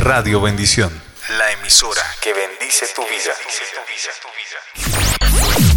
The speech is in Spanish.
Radio Bendición, la emisora que bendice tu vida.